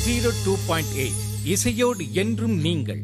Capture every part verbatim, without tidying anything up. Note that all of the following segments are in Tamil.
ஜீரோ டூ பாயிண்ட் எயிட் இசையோடு என்றும் நீங்கள்.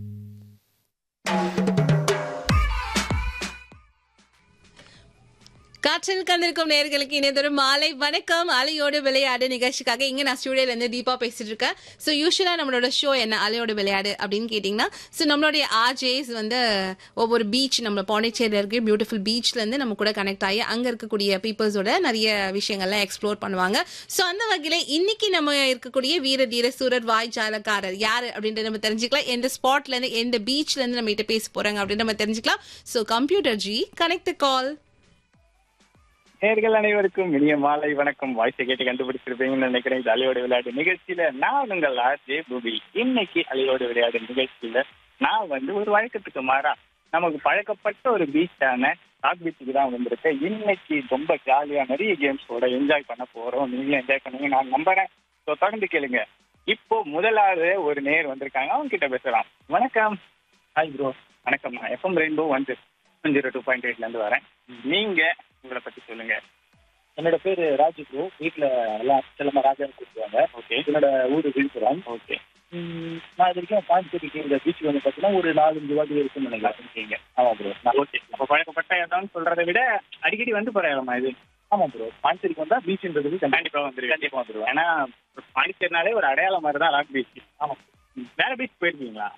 காற்றில் கந்திருக்கும் நேர்களுக்கு இணையதொரு மாலை வணக்கம். அலையோடு விளையாடு நிகழ்ச்சிக்காக இங்க நான் ஸ்டுடியோல இருந்து தீபா பேசிட்டு இருக்கேன். ஸோ யூஸ்வலா நம்மளோட ஷோ என்ன அலையோடு விளையாடு அப்படின்னு கேட்டீங்கன்னா, ஸோ நம்மளுடைய ஆர்ஜேஸ் வந்து ஒவ்வொரு பீச், நம்ம பாண்டிச்சேரியில் இருக்கிற பியூட்டிஃபுல் பீச்ல இருந்து நம்ம கூட கனெக்ட் ஆகி அங்க இருக்கக்கூடிய பீப்புள்ஸோட நிறைய விஷயங்கள்லாம் எக்ஸ்ப்ளோர் பண்ணுவாங்க. ஸோ அந்த வகையில இன்னைக்கு நம்ம இருக்கக்கூடிய வீர தீர சூரர் வாய் ஜாலக்காரர் யாரு அப்படின்றத நம்ம தெரிஞ்சுக்கலாம். எந்த ஸ்பாட்ல இருந்து எந்த பீச்ல இருந்து நம்ம கிட்ட பேச போறாங்க அப்படின்னு நம்ம தெரிஞ்சுக்கலாம். ஸோ கம்ப்யூட்டர் ஜி கனெக்ட் கால். நேர்கள் அனைவருக்கும் இனிய மாலை வணக்கம். வாய்ஸை கேட்டு கண்டுபிடிச்சிருப்பீங்கன்னு நினைக்கிறேன். இது அலையோடு விளையாடு நிகழ்ச்சியில நான் உங்கள் ஆர்ஜே பூபி. இன்னைக்கு அலையோடு விளையாடு நிகழ்ச்சியில நான் வந்து ஒரு வழக்கத்துக்கு மாறா நமக்கு பழக்கப்பட்ட ஒரு பீச்சான ராக் பீச்சுக்கு தான் வந்திருக்கேன். இன்னைக்கு ரொம்ப ஜாலியா நிறைய கேம்ஸோட என்ஜாய் பண்ண போறோம். நீங்களும் என்ஜாய் பண்ணுங்க, நான் நம்புறேன். ஸோ தொடர்ந்து கேளுங்க. இப்போ முதலாவது ஒரு நேர் வந்திருக்காங்க, அவங்க கிட்ட பேசலாம். வணக்கம். Hi bro. வணக்கம். நான் எஃப்எம் ரெயின்போ வந்து ஜீரோ டூ பாயிண்ட் எயிட்ல இருந்து வரேன். நீங்க உங்களை பத்தி சொல்லுங்க. என்னோட பேரு ராஜு ப்ரோ. வீட்டுல எல்லாம் செல்லமா ராஜான்னு கூப்பிடுவாங்க. ஓகே. என்னோட ஊரு விழுப்புரம். ஓகே. நான் இது வரைக்கும் பாண்டிச்சேரிக்கு இந்த பீச் வந்து பாத்தீங்கன்னா ஒரு நாலஞ்சு வாட்டி இருக்குன்னு நினைக்கிறேன். ஆமா ப்ரோ. ஓகே. அப்ப பழக்கப்பட்ட இடம்னு சொல்றதை விட அடிக்கடி வந்து போறேன் இது. ஆமா ப்ரோ. பாண்டிச்சேரிக்கு வந்தா பீச்ன்றது கண்டிப்பா வந்துருவேன். கண்டிப்பா வந்துருவேன். ஏன்னா பாண்டிச்சேரினாலே ஒரு அடையாளம் மாதிரி தான் ராக் பீச். ஆமா. வேற பீச் போயிருக்கீங்களா?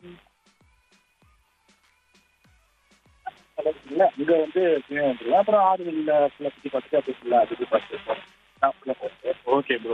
இல்ல இங்க வந்து வந்துருவேன். அப்புறம் ஆறு வெளியில ஃபுல்லா சுத்தி பார்த்துட்டு அப்படியே ஃபுல்லா சுத்தி பார்த்துட்டு ஓகே ப்ரோ.